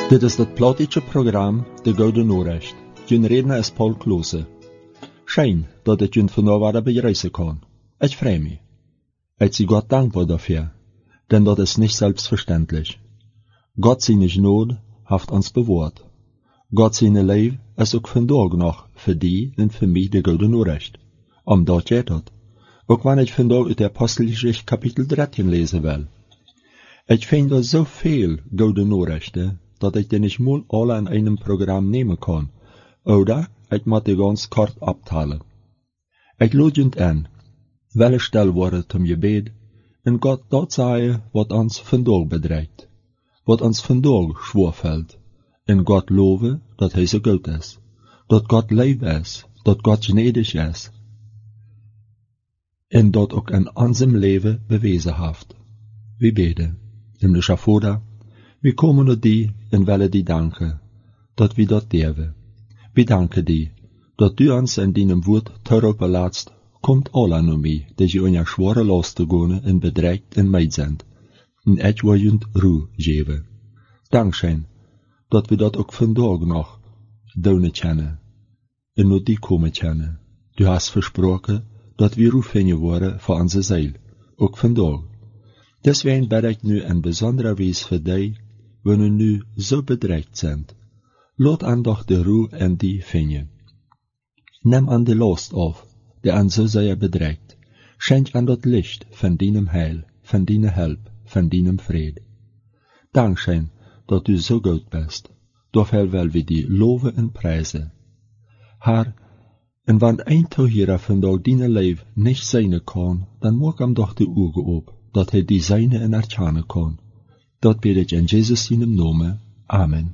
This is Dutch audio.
Dit is het plottische programma De Gouden Noorrecht. Jun redner is Paul Klose. Schijn dat het jun vanavond bereizen kan. Ik freue mich. Ich zie Gott dankbar dafür, denn das ist nicht selbstverständlich. Gott seine Gnade heeft ons bewahrt. Gott seine Liebe ist auch vandaag noch für die und für mich de Gouden Noorrecht. Dat geht het. Ook wanneer ich vandaag uit de Apostelgeschichte Kapitel 13 lesen will. Ich finde so viel Gouden Noorrechten, dat ich die nicht mal alle in einem Programm nehmen kann. Oder ich muss die ganz kort abteilen. Ich lade jent an, welche stil worden zum Gebet, en Gott dat sagen, wat ons vandaag bedreigt, wat ons vandaag schwerfällt, en Gott loven dat hij so gut ist, dat Gott lieb ist, dat Gott gnädig ist, en dat ook in unserem Leben bewezen heeft. Wir beten, himmlischer Vater, wir kommen nur die en willen die danken, dat wir dat dürfen. Wir danken die, dat du uns in deinem Wort teruppen laatst, komt alle naar mij, die je in schwere lasten gaan en bedreigt en meid zijn. En ik wil je ruhe geven. Dankzij, dat we dat ook vandaag nog doen kennen. En naar die komen kennen. Du hast versproken, dat we ruhe vinden worden voor onze ziel, ook vandaag. Deswegen bid ik nu een bijzondere wijze voor die, wanneer nu zo bedreigt zijn. Laat aan doch de ruhe en die vinden. Neem aan de last af, die an so sehr bedreigt. Schenk an dat Licht von deinem Heil, von deiner Help, von deinem Fried. Dankschein, dat du so gut bist. Dafür will wir die loven en prijzen. Herr, en wann ein Tag hier vandaag deine Leib nicht sein kann, dann mag ihm doch die Augen op, dat hij die seine en erkennen kann. Dat bid ich in Jesus seinem Namen. Amen.